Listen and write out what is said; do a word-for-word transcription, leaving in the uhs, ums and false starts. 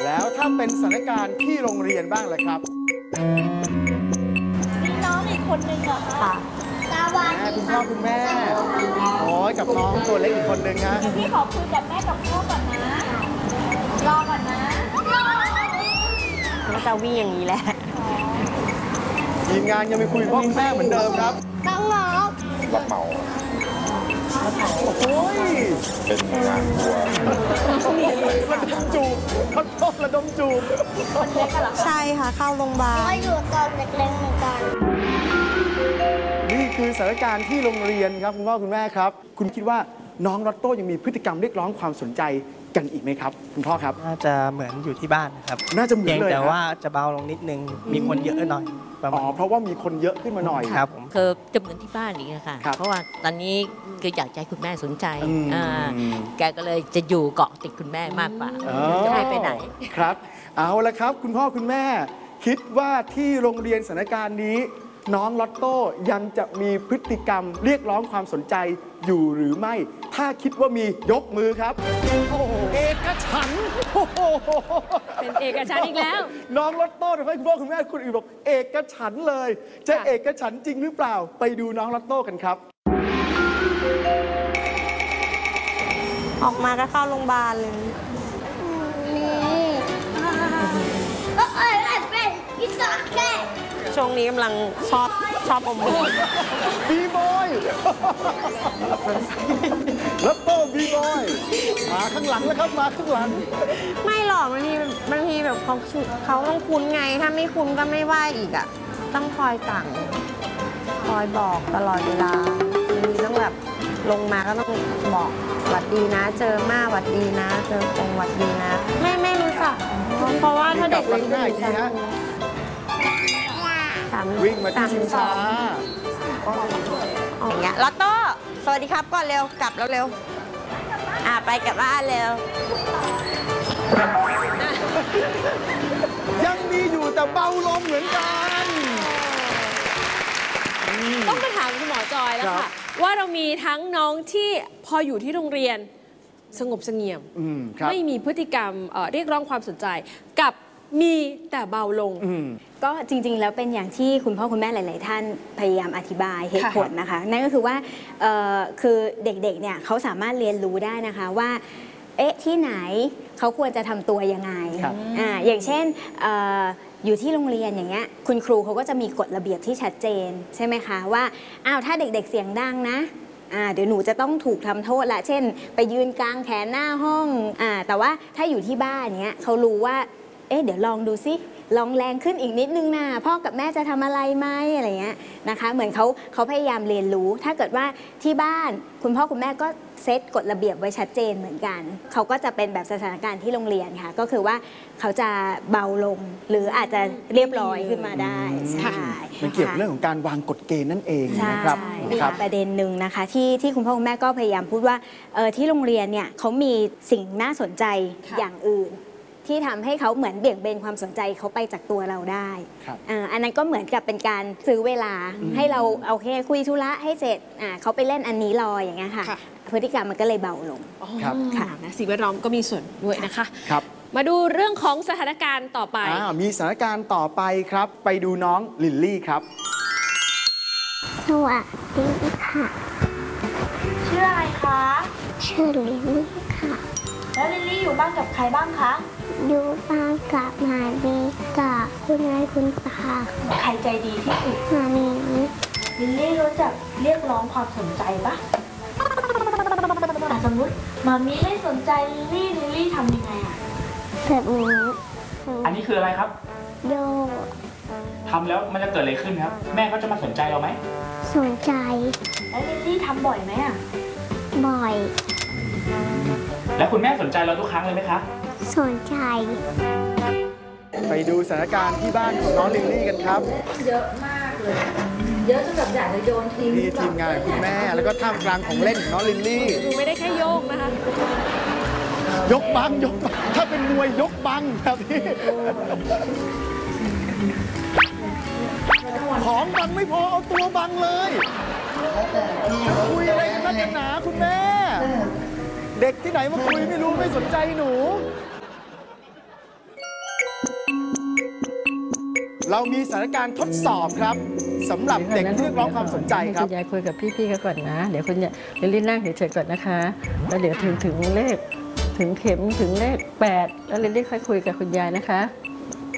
แล้วถ้าเป็นสถานการณ์ที่โรงเรียนบ้างล่ะครับมีน้องอีกคนนึงเหรอคะตาวันแม่คุณพ่อคุณแม่โอ้ยกับน้องตัวเล็กอีกคนนึงฮะพี่ขอคุยกับแม่กับพ่อก่อนนะ รอก่อนนะก็จะวิ่งอย่างนี้แหละทีมงานยังไม่คุยพ่อคุณแม่เหมือนเดิมครับน้องน้องรับเหมาโอ้ยเป็นงานทัวร์ระดมจูบขอโทษระดมจูบใช่ค่ะเข้าโรงพยาบาลก็อยู่ตอนเล็กๆเหมือนกันนี่คือสถานการณ์ที่โรงเรียนครับคุณพ่อคุณแม่ครับคุณคิดว่าน้องลอตโต้ยังมีพฤติกรรมเรียกร้องความสนใจกันอีกไหมครับคุณพ่อครับน่าจะเหมือนอยู่ที่บ้านครับน่าจะเหมือนเลยแต่ว่าจะเบาลงนิดนึงมีคนเยอะหน่อยอ๋อเพราะว่ามีคนเยอะขึ้นมาหน่อยครับผมคือจะเหมือนที่บ้านอีกค่ะเพราะว่าตอนนี้คืออยากให้คุณแม่สนใจแกก็เลยจะอยู่เกาะติดคุณแม่มากกว่าจะไม่ไปไหนครับเอาละครับคุณพ่อคุณแม่คิดว่าที่โรงเรียนสถานการณ์นี้น้องลอตโต้ยังจะมีพฤติกรรมเรียกร้องความสนใจอยู่หรือไม่ถ้าคิดว่ามียกมือครับเอกฉันท์เป็นเอกฉันท์อีกแล้วน้องลอตโต้ทำให้คุณพ่อคุณแม่คุณอื่นบอกเอกฉันท์เลยจะเอกฉันท์จริงหรือเปล่าไปดูน้องลอตโต้กันครับออกมาก็เข้าโรงพยาบาลเลยนี่เออเออเป็นพิซซ่าแค่ช่วงนี้กำลังชอบชอบอมบีบีบอยแล้วโต้บีบอยมาข้างหลังแล้วครับมาข้างหลังไม่หรอกบางทีบางทีแบบเขาเขาต้องคุ้นไงถ้าไม่คุ้นก็ไม่ว่าอีกอ่ะต้องคอยสั่งคอยบอกตลอดเวลาบางทีต้องแบบลงมาก็ต้องบอกหวัดดีนะเจอมาหวัดดีนะเจอคงหวัดดีนะไม่ไม่รู้จักเพราะว่าถ้าเด็กเล็กจะมีการวิ่งมาที่ชิงช้าอย่างเงี้ยลอตโต้สวัสดีครับก่อนเร็วกลับแล้วเร็วอ่าไปกลับบ้านเร็วยังมีอยู่แต่เบาลงเหมือนกันต้องมาถามคุณหมอจอยแล้วค่ะว่าเรามีทั้งน้องที่พออยู่ที่โรงเรียนสงบเสงี่ยมไม่มีพฤติกรรมเรียกร้องความสนใจกับมีแต่เบาลงก็จริงๆแล้วเป็นอย่างที่คุณพ่อคุณแม่หลายๆท่านพยายามอธิบายเหตุผลนะคะนั่นก็คือว่าคือเด็กๆเนี่ยเขาสามารถเรียนรู้ได้นะคะว่าเอ๊ะที่ไหนเขาควรจะทำตัวยังไงอ่าอย่างเช่นอ, อยู่ที่โรงเรียนอย่างเงี้ยคุณครูเขาก็จะมีกฎระเบียบที่ชัดเจนใช่ไหมคะว่าอ้าวถ้าเด็กๆเสียงดังนะเดี๋ยวหนูจะต้องถูกทำโทษละเช่นไปยืนกลางแขนหน้าห้องอ่าแต่ว่าถ้าอยู่ที่บ้านเนี้ยเขารู้ว่าเอ๊ะเดี๋ยวลองดูซิลองแรงขึ้นอีกนิดนึงนะพ่อกับแม่จะทำอะไรไหมอะไรเงี้ยนะคะเหมือนเขาเขาพยายามเรียนรู้ถ้าเกิดว่าที่บ้านคุณพ่อคุณแม่ก็เซตกฎระเบียบไว้ชัดเจนเหมือนกันเขาก็จะเป็นแบบสถานการณ์ที่โรงเรียนค่ะก็คือว่าเขาจะเบาลงหรืออาจจะเรียบร้อยขึ้นมาได้ใช่มันเกี่ยวกับเรื่องของการวางกฎเกณฑ์นั่นเองนะครับมีประเด็นหนึ่งนะคะที่ที่คุณพ่อคุณแม่ก็พยายามพูดว่าเออที่โรงเรียนเนี่ยเขามีสิ่งน่าสนใจอย่างอื่นที่ทำให้เขาเหมือนเบี่ยงเบนความสนใจเขาไปจากตัวเราได้อันนั้นก็เหมือนกับเป็นการซื้อเวลาให้เราโอเคคุยธุระให้เสร็จเขาไปเล่นอันนี้รออย่างเงี้ยค่ะพฤติกรรมมันก็เลยเบาลงค่ะนะสิ่งแวดล้อมก็มีส่วนด้วยนะคะมาดูเรื่องของสถานการณ์ต่อไปมีสถานการณ์ต่อไปครับไปดูน้องลิลลี่ครับสวัสดีค่ะชื่ออะไรคะชื่อลิลลี่ค่ะแล้วลิลลี่อยู่บ้านกับใครบ้างคะอยู่บ้านกับมาดีกับคุณยายคุณตาใครใจดีที่สุดมามีลิลลี่รู้จักเรียกร้องความสนใจปะสมมติมามีไม่สนใจลิลลี่ลิลลี่ทำยังไงอะแบบนี้อันนี้คืออะไรครับโยทำแล้วมันจะเกิดอะไรขึ้นครับแม่เขาจะมาสนใจเราไหมสนใจแล้วลิลลี่ทำบ่อยไหมอะบ่อยแล้วคุณแม่สนใจเราทุกครั้งเลยไหมคะสนใจไปดูสถานการณ์ที่บ้านของน้องลิลลี่กันครับเยอะมากเลยเยอะจนแบบอยากจะโยนทิ้งนี่ทีมงานคุณแม่แล้วก็ท่ามกลางของเล่นของน้องลิลลี่ดูไม่ได้แค่โยกนะคะยกบังยกบังถ้าเป็นมวยยกบังครับพี่ของบังไม่พอเอาตัวบังเลยคุยอะไรกันนักหนาคุณแม่เด็กที่ไหนมาคุยไม่รู้ไม่สนใจหนูเรามีสถานการณ์ทดสอบครับสำหรับเด็กที่เรียกร้องความสนใจครับคุณยายคุยกับพี่ๆเขาก่อนนะ เดี๋ยวคุณยายลิลลี่นั่งเฉยๆก่อนนะคะแล้วเดี๋ยวถึงถึงเลขถึงเข็มถึงเลขแปดแล้วลิลลี่ค่อยคุยกับคุณยายนะคะ